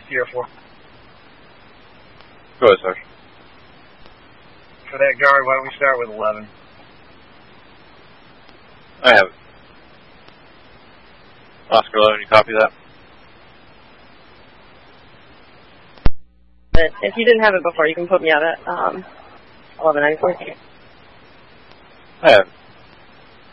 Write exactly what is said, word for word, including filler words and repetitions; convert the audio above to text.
Sierra four. Go ahead, Sarge. For that guard, why don't we start with eleven? I have it. Oscar eleven, you copy that? But if you didn't have it before, you can put me out at um, eleven ninety-four. I have it.